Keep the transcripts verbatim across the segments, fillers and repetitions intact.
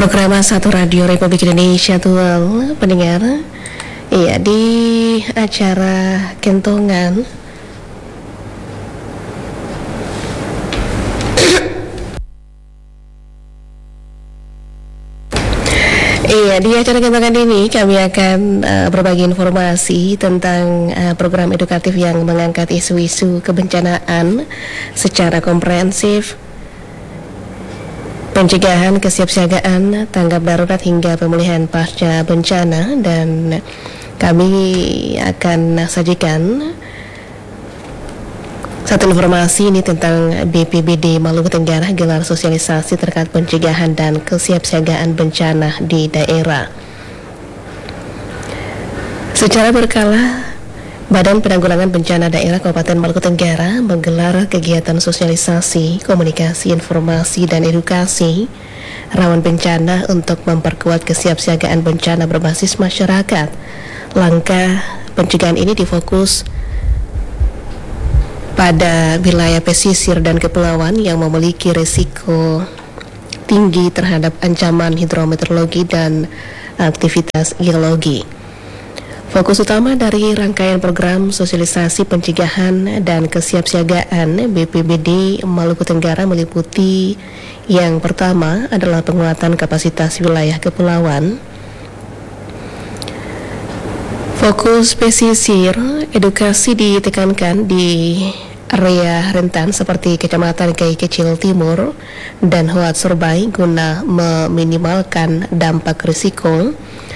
Program satu Radio Republik Indonesia tuh pendengar. Iya, di acara Kentongan Iya, di acara Kentongan ini kami akan uh, berbagi informasi tentang uh, program edukatif yang mengangkat isu-isu kebencanaan secara komprehensif, pencegahan, kesiapsiagaan, tanggap darurat hingga pemulihan pasca bencana, dan kami akan sajikan satu informasi ini tentang B P B D Maluku Tenggara gelar sosialisasi terkait pencegahan dan kesiapsiagaan bencana di daerah. Secara berkala, Badan Penanggulangan Bencana Daerah Kabupaten Maluku Tenggara menggelar kegiatan sosialisasi, komunikasi, informasi, dan edukasi rawan bencana untuk memperkuat kesiapsiagaan bencana berbasis masyarakat. Langkah pencegahan ini difokus pada wilayah pesisir dan kepulauan yang memiliki risiko tinggi terhadap ancaman hidrometeorologi dan aktivitas geologi. Fokus utama dari rangkaian program sosialisasi pencegahan dan kesiapsiagaan B P B D Maluku Tenggara meliputi yang pertama adalah penguatan kapasitas wilayah kepulauan. Fokus pesisir, edukasi ditekankan di area rentan seperti Kecamatan Kai Kecil Timur dan Hoat Surbai guna meminimalkan dampak risiko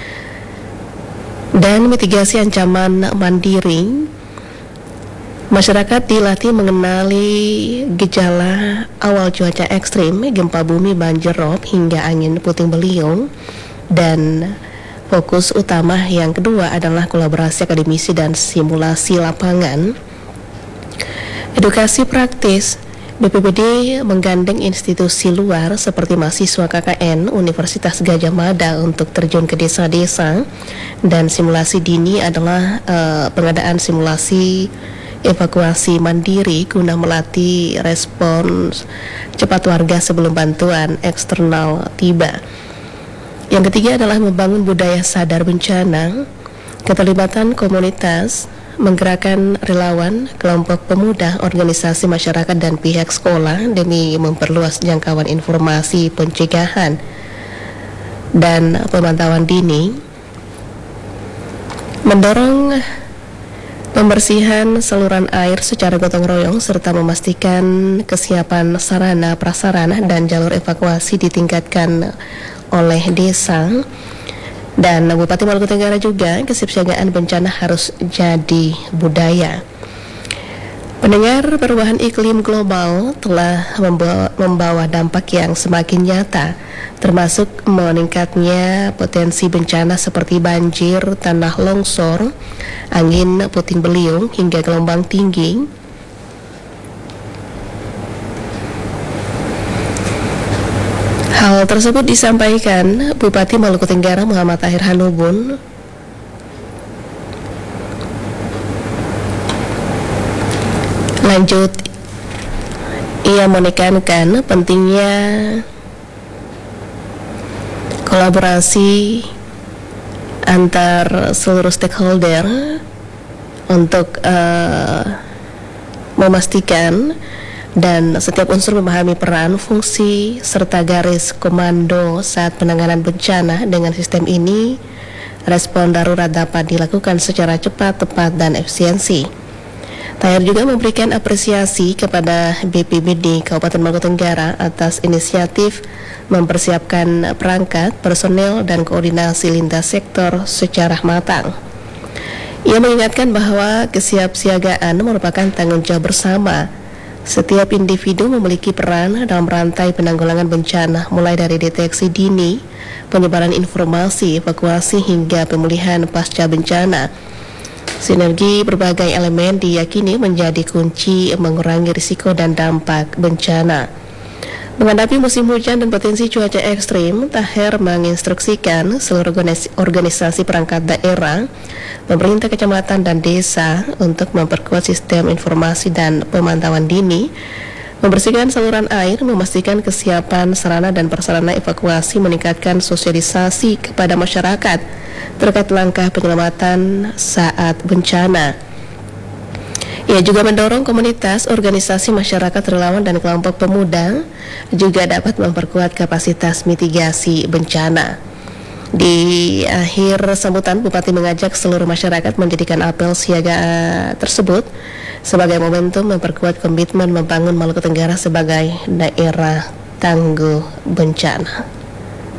dan mitigasi ancaman mandiri. Masyarakat dilatih mengenali gejala awal cuaca ekstrim, gempa bumi, banjir rob, hingga angin puting beliung. Dan fokus utama yang kedua adalah kolaborasi akademisi dan simulasi lapangan. Edukasi praktis, B P B D menggandeng institusi luar seperti mahasiswa K K N Universitas Gadjah Mada untuk terjun ke desa-desa, dan simulasi dini adalah uh, pengadaan simulasi evakuasi mandiri guna melatih respons cepat warga sebelum bantuan eksternal tiba. Yang ketiga adalah membangun budaya sadar bencana, keterlibatan komunitas, menggerakkan relawan, kelompok pemuda, organisasi masyarakat, dan pihak sekolah demi memperluas jangkauan informasi pencegahan dan pemantauan dini. Mendorong pembersihan saluran air secara gotong royong serta memastikan kesiapan sarana prasarana dan jalur evakuasi ditingkatkan oleh desa. Dan Bupati Maluku Tenggara juga kesiapsiagaan bencana harus jadi budaya. Pendengar, perubahan iklim global telah membawa, membawa dampak yang semakin nyata, termasuk meningkatnya potensi bencana seperti banjir, tanah longsor, angin puting beliung, hingga gelombang tinggi. Hal tersebut disampaikan Bupati Maluku Tenggara Muhammad Tahir Hanubun lanjut, ia menekankan pentingnya kolaborasi antar seluruh stakeholder untuk uh, memastikan dan setiap unsur memahami peran, fungsi, serta garis komando saat penanganan bencana. Dengan sistem ini, respon darurat dapat dilakukan secara cepat, tepat, dan efisiensi. Tahir juga memberikan apresiasi kepada B P B D Kabupaten Maluku Tenggara atas inisiatif mempersiapkan perangkat, personel, dan koordinasi lintas sektor secara matang. Ia mengingatkan bahwa kesiapsiagaan merupakan tanggung jawab bersama. Setiap individu memiliki peran dalam rantai penanggulangan bencana, mulai dari deteksi dini, penyebaran informasi, evakuasi, hingga pemulihan pasca bencana. Sinergi berbagai elemen diyakini menjadi kunci mengurangi risiko dan dampak bencana. Menghadapi musim hujan dan potensi cuaca ekstrim, Tahir menginstruksikan seluruh organisasi perangkat daerah, pemerintah kecamatan dan desa untuk memperkuat sistem informasi dan pemantauan dini, Membersihkan saluran air, memastikan kesiapan sarana dan prasarana evakuasi, meningkatkan sosialisasi kepada masyarakat terkait langkah penyelamatan saat bencana. Ia juga mendorong komunitas, organisasi masyarakat relawan dan kelompok pemuda juga dapat memperkuat kapasitas mitigasi bencana. Di akhir sambutan, Bupati mengajak seluruh masyarakat menjadikan apel siaga tersebut sebagai momentum memperkuat komitmen membangun Maluku Tenggara sebagai daerah tangguh bencana.